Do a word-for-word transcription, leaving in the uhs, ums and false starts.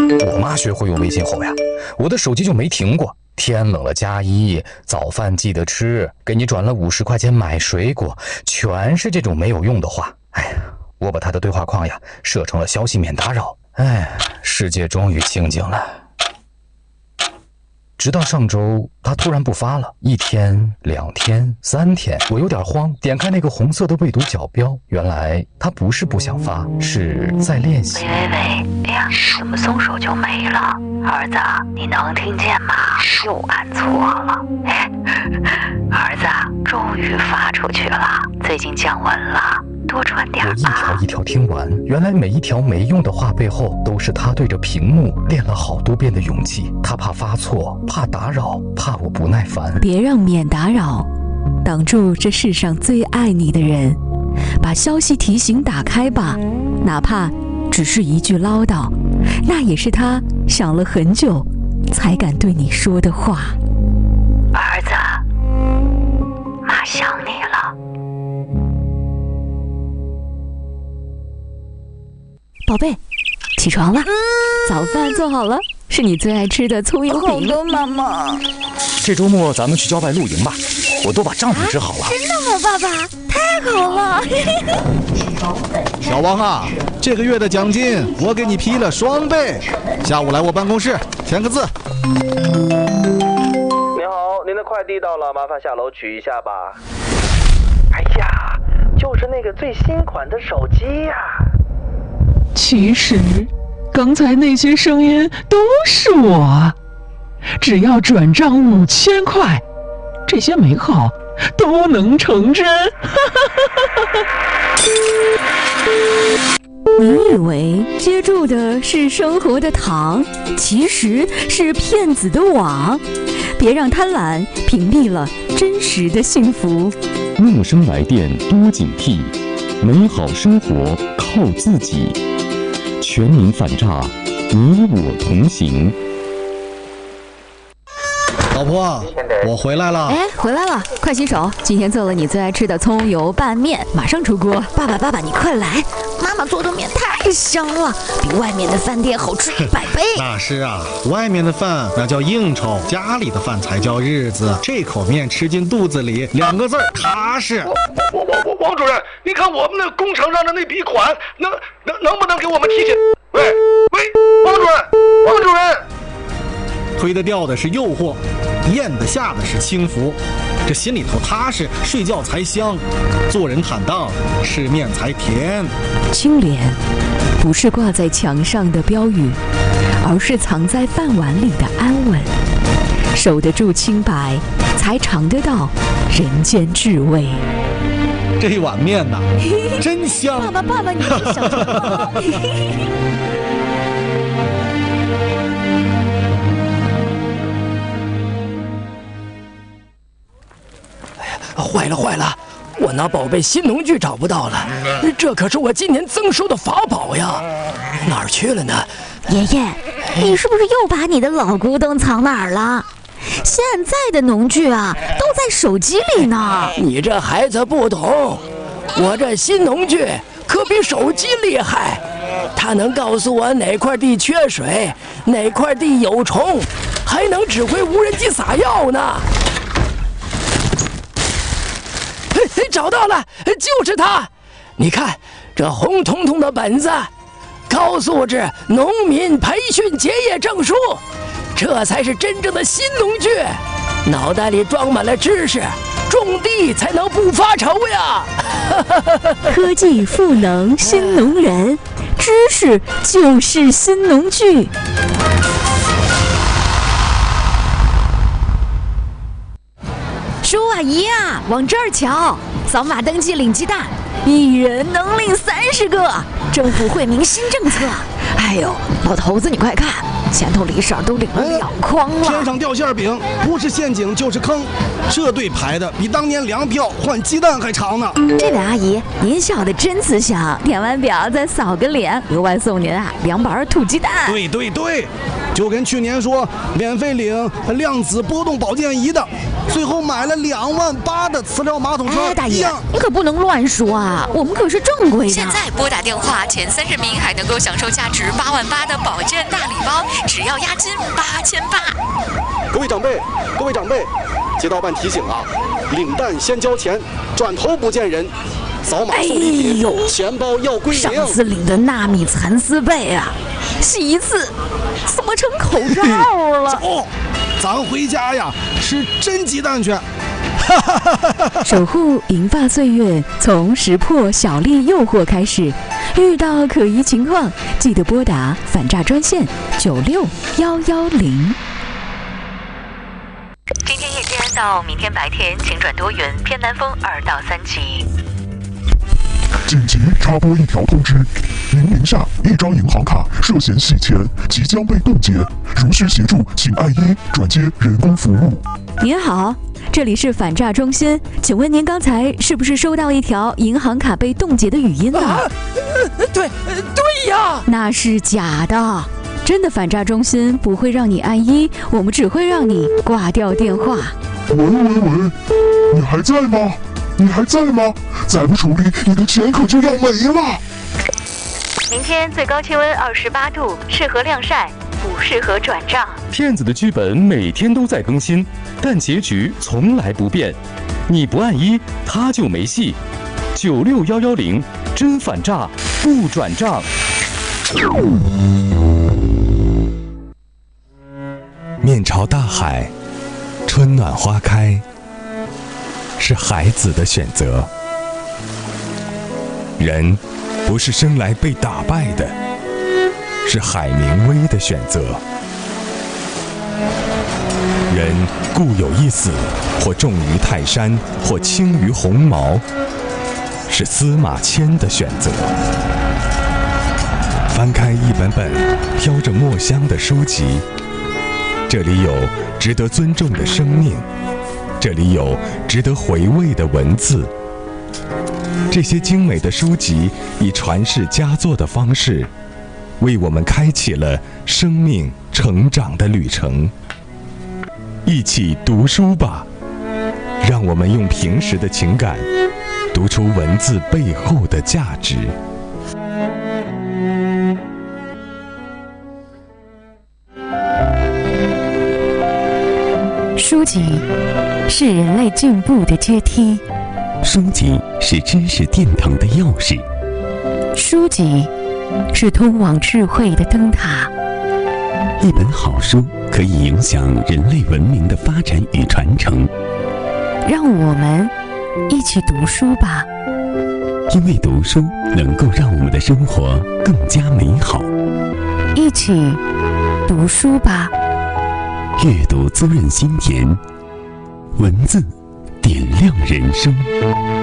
我妈学会用微信后呀，我的手机就没停过。天冷了加衣，早饭记得吃，给你转了五十块钱买水果，全是这种没有用的话。哎呀，我把她的对话框呀设成了消息免打扰。哎，世界终于清静了。直到上周，他突然不发了，一天、两天、三天，我有点慌，点开那个红色的未读角标，原来他不是不想发，是在练习。 喂喂喂，哎呀，怎么松手就没了？儿子，你能听见吗？又按错了。儿子，终于发出去了，最近降温了，多穿点啊。 我一条一条听完，原来每一条没用的话背后，都是他对着屏幕练了好多遍的勇气。他怕发错，怕打扰，怕我不耐烦。 别让免打扰挡住这世上最爱你的人，把消息提醒打开吧，哪怕只是一句唠叨，那也是他想了很久才敢对你说的话。 儿子，妈想你了。 宝贝，起床了，早饭做好了，是你最爱吃的葱油饼。 好的，妈妈。 这周末咱们去郊外露营吧，我都把帐篷支好了。 啊、真的吗，爸爸？太好了！ 小王啊，这个月的奖金我给你批了双倍，下午来我办公室签个字。 您好，您的快递到了，麻烦下楼取一下吧。哎呀，就是那个最新款的手机呀、啊。 其实，刚才那些声音都是我。只要转账五千块，这些美好都能成真。 你以为接住的是生活的糖，其实是骗子的网。别让贪婪屏蔽了真实的幸福。 陌生来电多警惕，美好生活靠自己。全民反诈，你我同行。 老婆，我回来了。 哎，回来了，快洗手。今天做了你最爱吃的葱油拌面，马上出锅。 爸爸，爸爸，你快来！妈妈做的面太香了，比外面的饭店好吃一百倍。 那是啊，外面的饭那叫应酬，家里的饭才叫日子。这口面吃进肚子里，两个字儿踏实。 我我我王主任，您看我们那工程上的那笔款，能能能不能给我们提前？喂喂，王主任，王主任。 推得掉的是诱惑，咽得下的是轻浮，这心里头踏实，睡觉才香，做人坦荡，吃面才甜。 清廉不是挂在墙上的标语，而是藏在饭碗里的安稳。守得住清白，才尝得到人间至味。 这一碗面呐，真香！ 爸爸，爸爸，你是小什么？ 坏了坏了，我那宝贝新农具找不到了，这可是我今年增收的法宝呀，哪儿去了呢？ 爷爷，你是不是又把你的老古董藏哪儿了？现在的农具啊，都在手机里呢。 你这孩子不懂，我这新农具可比手机厉害，它能告诉我哪块地缺水，哪块地有虫，还能指挥无人机撒药呢。找到了，就是它！你看这红彤彤的本子，高素质农民培训结业证书，这才是真正的新农具。脑袋里装满了知识，种地才能不发愁呀！ 科技赋能新农人，知识就是新农具。 叔啊姨啊，往这儿瞧，扫码登记领鸡蛋，一人能领三十个，政府惠民新政策。哎呦，老头子你快看，前头李婶都领了两筐了。 天上掉馅饼，不是陷阱就是坑，这队排的比当年粮票换鸡蛋还长呢。 这位阿姨，您笑的真慈祥，填完表再扫个脸，额外送您啊两板土鸡蛋。 对对对， 就跟去年说免费领量子波动保健仪的，最后买了两万八的磁疗马桶圈哎，大爷一样， 你可不能乱说啊，我们可是正规的。 现在拨打电话前三十名还能够享受价值八万八的保健大礼包，只要押金八千八。 各位长辈，各位长辈，街道办提醒啊，领蛋先交钱，转头不见人。扫码送礼品， 哎呦钱包要归上零。 次领的纳米蚕丝被啊，洗一次怎么成口罩了？ 走，咱回家呀，吃真鸡蛋去。 守护银发岁月，从识破小丽诱惑开始。遇到可疑情况，记得拨打反诈专线九六幺幺零。 今天夜间到明天白天，请转多云，偏南风二到三级。 紧急插播一条通知：您名下一张银行卡涉嫌洗钱，即将被冻结。如需协助，请按一转接人工服务。 您好，这里是反诈中心，请问您刚才是不是收到一条银行卡被冻结的语音呢？ 啊，呃、对，呃、对呀， 那是假的。真的反诈中心不会让你按一，我们只会让你挂掉电话。 喂喂喂，你还在吗？你还在吗？再不处理，你的钱可就要没了。 明天最高气温二十八度，适合晾晒，不适合转账。 骗子的剧本每天都在更新，但结局从来不变。你不按一，他就没戏。九六幺幺零，真反诈不转账。 面朝大海，春暖花开，是孩子的选择。人不是生来被打败的，是海明威的选择。人固有一死，或重于泰山，或轻于鸿毛，是司马迁的选择。翻开一本本飘着墨香的书籍，这里有值得尊重的生命，这里有值得回味的文字。这些精美的书籍以传世佳作的方式，为我们开启了生命成长的旅程。一起读书吧，让我们用平时的情感，读出文字背后的价值。 书籍是人类进步的阶梯， 书籍是知识殿堂的钥匙， 书籍是通往智慧的灯塔。 一本好书可以影响人类文明的发展与传承。 让我们一起读书吧， 因为读书能够让我们的生活更加美好。 一起读书吧， 阅读滋润心田，文字点亮人生。